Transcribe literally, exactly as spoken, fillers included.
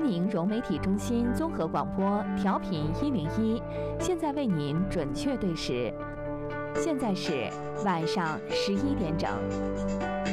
南宁融媒体中心综合广播调频一零一，现在为您准确对时，现在是晚上十一点整。